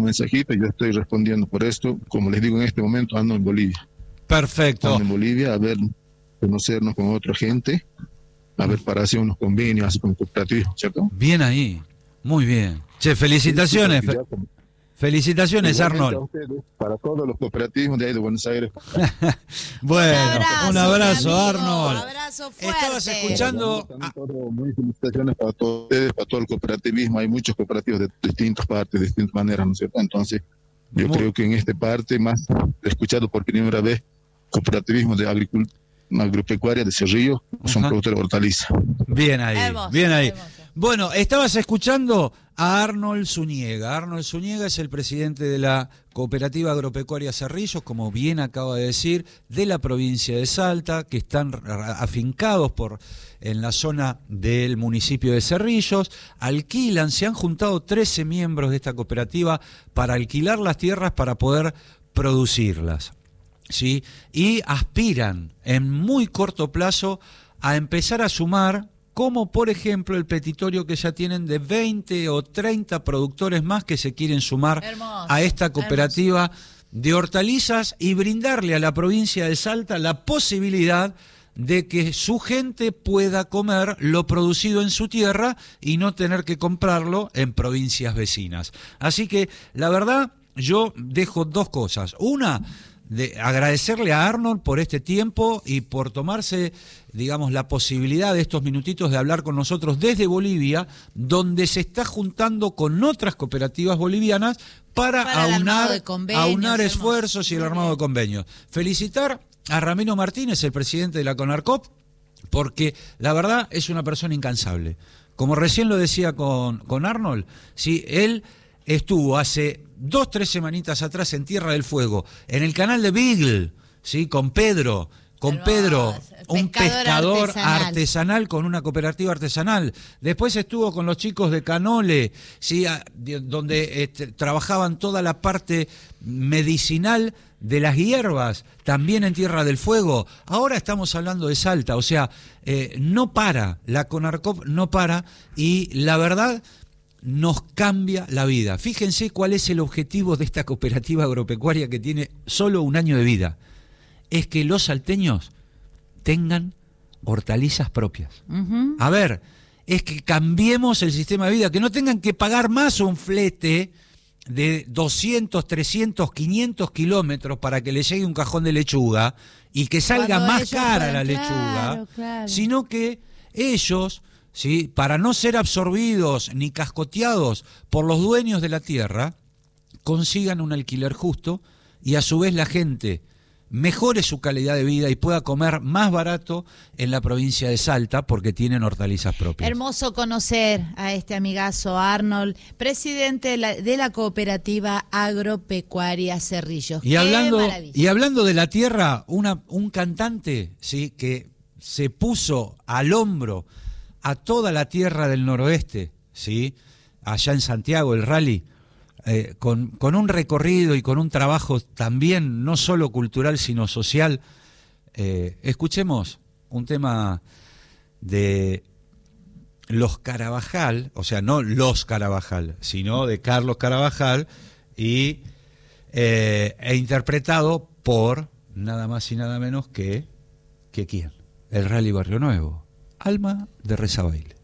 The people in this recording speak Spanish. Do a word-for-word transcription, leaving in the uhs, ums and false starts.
mensajito y yo estoy respondiendo por esto. Como les digo, en este momento ando en Bolivia. Perfecto. Ando en Bolivia a ver, conocernos con otra gente, a ver para hacer unos convenios así con cooperativos, ¿cierto? Bien ahí, muy bien. Che, felicitaciones. Sí, sí, como, felicitaciones, Arnold. A ustedes, para todos los cooperativos de ahí de Buenos Aires. Bueno, un abrazo, un abrazo amigo, Arnold. Un abrazo fuerte. Estabas escuchando. También, también, muy felicitaciones para todos ustedes, para todo el cooperativismo. Hay muchos cooperativos de distintas partes, de distintas maneras, ¿no es cierto? Entonces, yo muy... creo que en esta parte, más he escuchado por primera vez cooperativismo de agricultura agropecuaria de Cerrillos, son productores de hortalizas. Bien ahí, hermoso, bien ahí. Hermoso. Bueno, estabas escuchando a Arnold Zúñiga. Arnold Zúñiga es el presidente de la Cooperativa Agropecuaria Cerrillos, como bien acaba de decir, de la provincia de Salta, que están afincados por en la zona del municipio de Cerrillos. Alquilan, se han juntado trece miembros de esta cooperativa para alquilar las tierras para poder producirlas. ¿Sí? Y aspiran en muy corto plazo a empezar a sumar, como por ejemplo el petitorio que ya tienen de veinte o treinta productores más que se quieren sumar hermoso, a esta cooperativa hermoso. de hortalizas y brindarle a la provincia de Salta la posibilidad de que su gente pueda comer lo producido en su tierra y no tener que comprarlo en provincias vecinas. Así que la verdad yo dejo dos cosas. Una, de agradecerle a Arnold por este tiempo y por tomarse, digamos, la posibilidad de estos minutitos de hablar con nosotros desde Bolivia, donde se está juntando con otras cooperativas bolivianas para, para aunar, convenios, aunar esfuerzos y el armado de convenios. Felicitar a Ramiro Martínez, el presidente de la CONARCOP, porque la verdad es una persona incansable. Como recién lo decía con, con Arnold, sí, él estuvo hace dos, tres semanitas atrás en Tierra del Fuego, en el canal de Beagle, ¿sí? Con Pedro, con Hermoso. Pedro, un Pescador pescador artesanal. artesanal con una cooperativa artesanal. Después estuvo con los chicos de Canole, ¿sí? A, de, donde este, trabajaban toda la parte medicinal de las hierbas, también en Tierra del Fuego. Ahora estamos hablando de Salta, o sea, eh, no para, la CONARCOP no para, y la verdad nos cambia la vida. Fíjense cuál es el objetivo de esta cooperativa agropecuaria que tiene solo un año de vida. Es que los salteños tengan hortalizas propias. Uh-huh. A ver, es que cambiemos el sistema de vida, que no tengan que pagar más un flete de doscientos, trescientos, quinientos kilómetros para que le llegue un cajón de lechuga y que salga Cuando más cara la lechuga, claro, claro. sino que ellos, ¿sí?, para no ser absorbidos ni cascoteados por los dueños de la tierra, consigan un alquiler justo y a su vez la gente mejore su calidad de vida y pueda comer más barato en la provincia de Salta porque tienen hortalizas propias. Hermoso conocer a este amigazo Arnold, presidente de la, de la Cooperativa Agropecuaria Cerrillos. Y hablando, y hablando de la tierra, una, un cantante, ¿sí?, que se puso al hombro a toda la tierra del noroeste, ¿sí?, allá en Santiago, el rally, eh, con, con un recorrido y con un trabajo también no solo cultural sino social. Eh, escuchemos un tema de Los Carabajal, o sea, no Los Carabajal, sino de Carlos Carabajal, y eh, e interpretado por nada más y nada menos que, que ¿quién? El Rally Barrio Nuevo, Alma de Rezabaile.